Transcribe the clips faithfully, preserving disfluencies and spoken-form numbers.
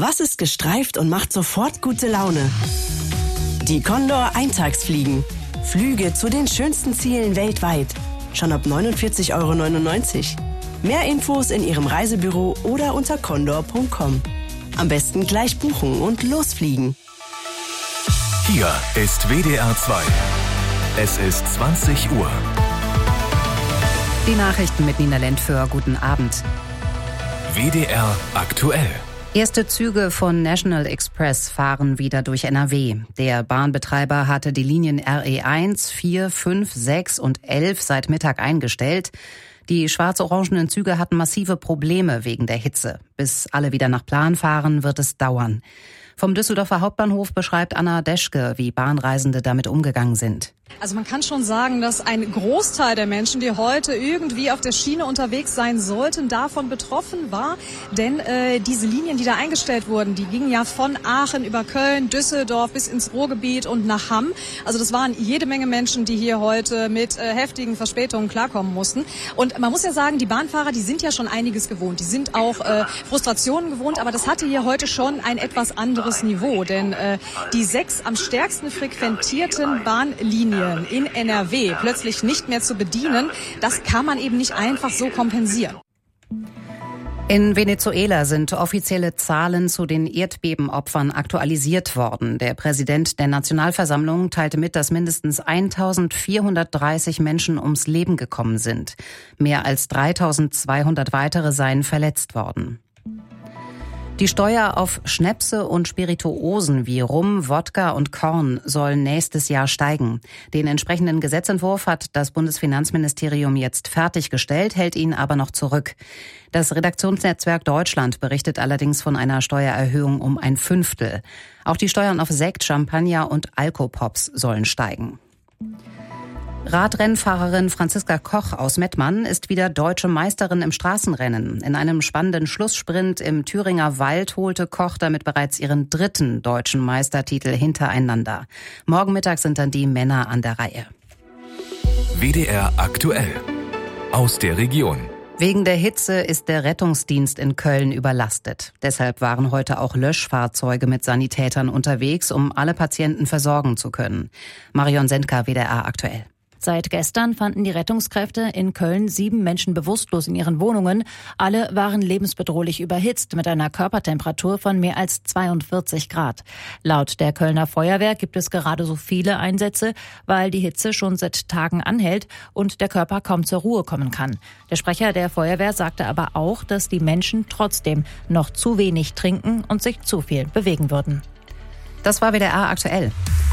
Was ist gestreift und macht sofort gute Laune? Die Condor Eintagsfliegen. Flüge zu den schönsten Zielen weltweit. Schon ab neunundvierzig Euro neunundneunzig. Mehr Infos in Ihrem Reisebüro oder unter condor punkt com. Am besten gleich buchen und losfliegen. Hier ist W D R zwei. Es ist zwanzig Uhr. Die Nachrichten mit Nina Lentföhr. Guten Abend. W D R aktuell. Erste Züge von National Express fahren wieder durch N R W. Der Bahnbetreiber hatte die Linien R E eins, vier, fünf, sechs und elf seit Mittag eingestellt. Die schwarz-orangenen Züge hatten massive Probleme wegen der Hitze. Bis alle wieder nach Plan fahren, wird es dauern. Vom Düsseldorfer Hauptbahnhof beschreibt Anna Deschke, wie Bahnreisende damit umgegangen sind. Also man kann schon sagen, dass ein Großteil der Menschen, die heute irgendwie auf der Schiene unterwegs sein sollten, davon betroffen war. Denn äh, diese Linien, die da eingestellt wurden, die gingen ja von Aachen über Köln, Düsseldorf bis ins Ruhrgebiet und nach Hamm. Also das waren jede Menge Menschen, die hier heute mit äh, heftigen Verspätungen klarkommen mussten. Und man muss ja sagen, die Bahnfahrer, die sind ja schon einiges gewohnt. Die sind auch äh, Frustrationen gewohnt, aber das hatte hier heute schon ein etwas anderes Niveau. Denn äh, die sechs am stärksten frequentierten Bahnlinien in N R W plötzlich nicht mehr zu bedienen, das kann man eben nicht einfach so kompensieren. In Venezuela sind offizielle Zahlen zu den Erdbebenopfern aktualisiert worden. Der Präsident der Nationalversammlung teilte mit, dass mindestens eintausendvierhundertdreißig Menschen ums Leben gekommen sind. Mehr als dreitausendzweihundert weitere seien verletzt worden. Die Steuer auf Schnäpse und Spirituosen wie Rum, Wodka und Korn soll nächstes Jahr steigen. Den entsprechenden Gesetzentwurf hat das Bundesfinanzministerium jetzt fertiggestellt, hält ihn aber noch zurück. Das Redaktionsnetzwerk Deutschland berichtet allerdings von einer Steuererhöhung um ein Fünftel. Auch die Steuern auf Sekt, Champagner und Alkopops sollen steigen. Radrennfahrerin Franziska Koch aus Mettmann ist wieder deutsche Meisterin im Straßenrennen. In einem spannenden Schlusssprint im Thüringer Wald holte Koch damit bereits ihren dritten deutschen Meistertitel hintereinander. Morgen Mittag sind dann die Männer an der Reihe. W D R aktuell. Aus der Region. Wegen der Hitze ist der Rettungsdienst in Köln überlastet. Deshalb waren heute auch Löschfahrzeuge mit Sanitätern unterwegs, um alle Patienten versorgen zu können. Marion Sendka, W D R aktuell. Seit gestern fanden die Rettungskräfte in Köln sieben Menschen bewusstlos in ihren Wohnungen. Alle waren lebensbedrohlich überhitzt mit einer Körpertemperatur von mehr als zweiundvierzig Grad. Laut der Kölner Feuerwehr gibt es gerade so viele Einsätze, weil die Hitze schon seit Tagen anhält und der Körper kaum zur Ruhe kommen kann. Der Sprecher der Feuerwehr sagte aber auch, dass die Menschen trotzdem noch zu wenig trinken und sich zu viel bewegen würden. Das war W D R aktuell.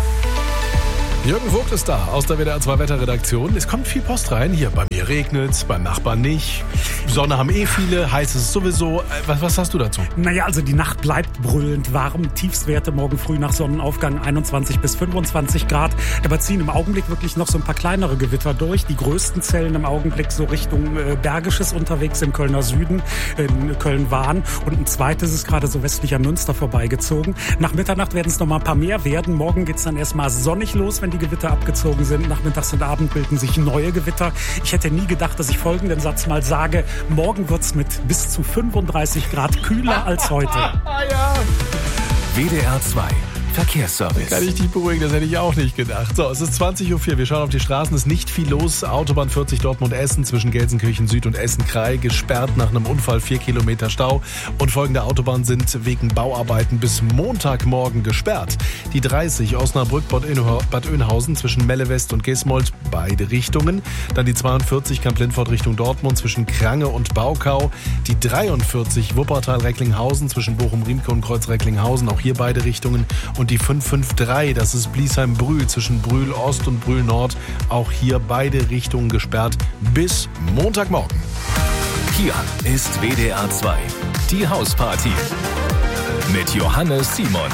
Jürgen Vogt ist da aus der W D R zwei Wetterredaktion. Es kommt viel Post rein. Hier, bei mir regnet's, beim Nachbarn nicht. Sonne haben eh viele, heiß ist es sowieso. Was, was hast du dazu? Naja, also die Nacht bleibt brüllend warm. Tiefstwerte morgen früh nach Sonnenaufgang einundzwanzig bis fünfundzwanzig Grad. Dabei ziehen im Augenblick wirklich noch so ein paar kleinere Gewitter durch. Die größten Zellen im Augenblick so Richtung äh, Bergisches unterwegs im Kölner Süden, in Köln-Wahn. Und ein zweites ist gerade so westlich an Münster vorbeigezogen. Nach Mitternacht werden es noch mal ein paar mehr werden. Morgen geht's dann erstmal sonnig los, wenn die Gewitter abgezogen sind. Nachmittags und Abend bilden sich neue Gewitter. Ich hätte nie gedacht, dass ich folgenden Satz mal sage: Morgen wird's mit bis zu fünfunddreißig Grad kühler als heute. Ja. W D R zwei Verkehrsservice. Kann ich dich beruhigen, das hätte ich auch nicht gedacht. So, es ist zwanzig Uhr vier, wir schauen auf die Straßen, es ist nicht viel los. Autobahn vierzig Dortmund-Essen zwischen Gelsenkirchen Süd und Essen-Krei gesperrt nach einem Unfall, vier Kilometer Stau. Und folgende Autobahnen sind wegen Bauarbeiten bis Montagmorgen gesperrt. Die dreißig Osnabrück-Bad Oeynhausen zwischen Melle West und Gesmold, beide Richtungen. Dann die zweiundvierzig Kamp-Lindfort Richtung Dortmund zwischen Krange und Baukau. Die dreiundvierzig Wuppertal-Recklinghausen zwischen Bochum-Riemke und Kreuz-Recklinghausen, auch hier beide Richtungen. Und die fünf fünf drei, das ist Bliesheim-Brühl zwischen Brühl Ost und Brühl Nord. Auch hier beide Richtungen gesperrt bis Montagmorgen. Hier ist W D R zwei, die Hausparty mit Johannes Simon.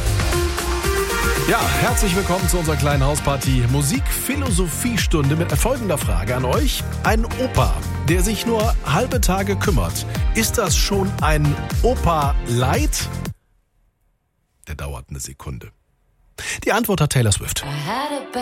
Ja, herzlich willkommen zu unserer kleinen Hausparty Musik-Philosophie-Stunde mit folgender Frage an euch. Ein Opa, der sich nur halbe Tage kümmert, ist das schon ein Opa-Light? Der dauert eine Sekunde. Die Antwort hat Taylor Swift.